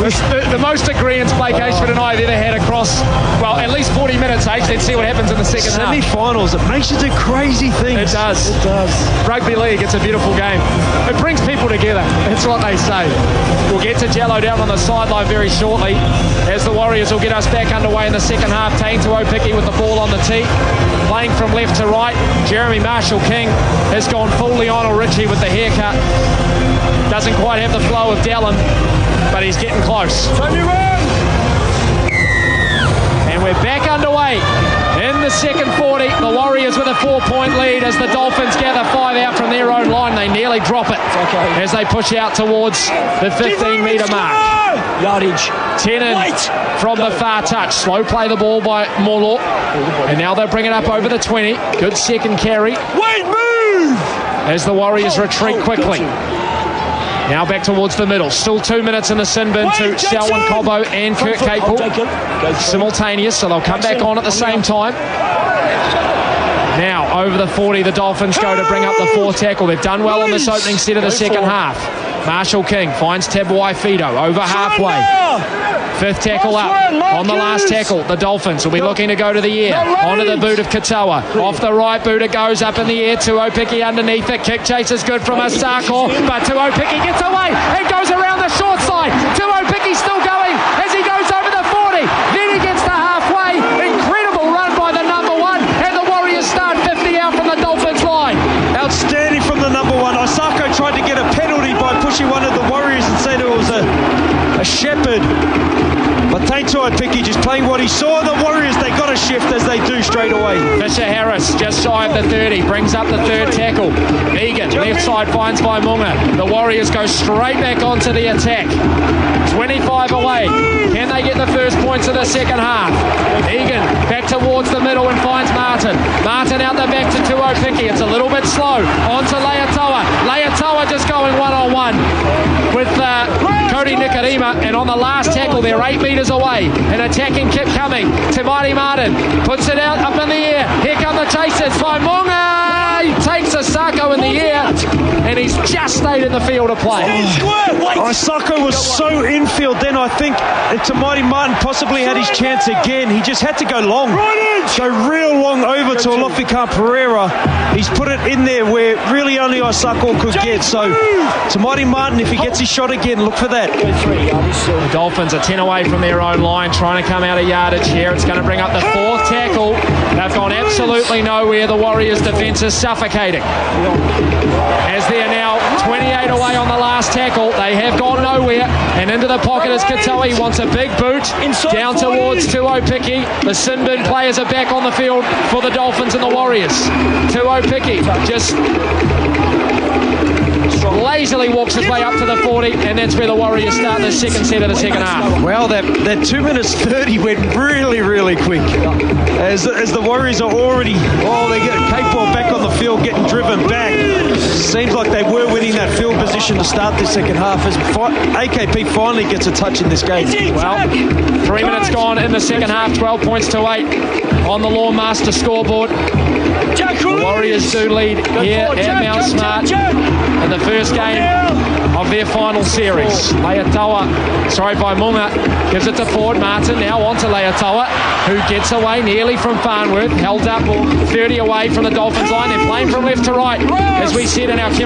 The most agreement Blake Ashford and I have ever had across, well, at least 40 minutes, H. Let's see what happens in the second half. Semi-finals, it makes you do crazy things. It does. It does. Rugby league, it's a beautiful game. It brings people together. That's what they say. We'll get to Jello down on the sideline very shortly as the Warriors will get us back underway in the second half. Tainto Opiki with the ball on the tee. Playing from left to right, Jeremy Marshall-King has gone full Lionel Richie with the haircut. Doesn't quite have the flow of Dallin, but he's getting close. And we're back underway in the second 40. The Warriors with a 4-point lead as the Dolphins gather 5 out from their own line. They nearly drop it as they push out towards the 15-metre mark. Yardage. 10 in from the far touch. Slow play the ball by Molo. And now they'll bring it up over the 20. Good second carry. Wait, move! As the Warriors retreat quickly. Now back towards the middle. Still 2 minutes in the sin bin to Selwyn Cobbo and Kurt Capel. Simultaneous, so they'll come back on at the same time. Now over the 40, the Dolphins go to bring up the 4th tackle. They've done well in this opening set of the second half. Marshall-King finds Tabuai Fido over halfway. 5th tackle up. On the last tackle, the Dolphins will be looking to go to the air. Onto the boot of Katoa. Off the right boot, it goes up in the air. Tuopiki underneath it. Kick chase is good from Asako, but Tuopiki gets away. It goes around the short side. Tuopiki still going as he goes over the 40. Then he gets to halfway. Incredible run by the number 1, and the Warriors start 50 out from the Dolphins line. Outstanding from the number 1. Asako tried to get a penalty by pushing one of the Warriors and said it was a shepherd. But Tainto Opiki just playing what he saw. The Warriors, they got a shift as they do straight away. Fisher Harris just shy of the 30, brings up the 3rd tackle. Egan, left side, finds Vaimunga. The Warriors go straight back onto the attack. 25 away. Can they get the first points of the second half? Egan back towards the middle and finds Martin. Martin out the back to Tuopiki. It's a little bit slow. On to Leatoa. Leatoa just going one-on-one with Cody Nikarima, and on the last tackle they're 8 metres away. An attacking kick coming. Tamari Martin puts it out up in the air. Here come the chasers. Vaimunga! He takes Asako in the air, and he's just stayed in the field of play. Asako was so infield then. I think Tamari Martin possibly had his chance again. He just had to go long. Go real long over to Alofikan Pereira. He's put it in there where really only Asako could get. So Tamari Martin, if he gets his shot again, look for that. The Dolphins are 10 away from their own line, trying to come out of yardage here. It's going to bring up the 4th tackle. They've gone absolutely nowhere. The Warriors' defence is suffocating. As they're now 28 away on the last tackle, they have gone nowhere. And into the pocket is Katoa. He wants a big boot down towards Tuopiki. The sin bin players are back on the field for the Dolphins and the Warriors. Tuopiki just lazily walks his way up to the 40, and that's where the Warriors start the second set of the second half. Well, that 2 minutes 30 went really, really quick. As the Warriors are already, they get Capel back on the field, getting driven back. Seems like they were winning that field position to start this second half as AKP finally gets a touch in this game. Well, 3 minutes gone in the second half, 12 points to 8 on the Lawn Master scoreboard. The Warriors do lead here at Mount Smart in the first game of their final series. Vaimunga gives it to Ford. Martin now on to Leatoa, who gets away nearly from Farnworth, held up 30 away from the Dolphins line. They're playing from left to right, as we said in our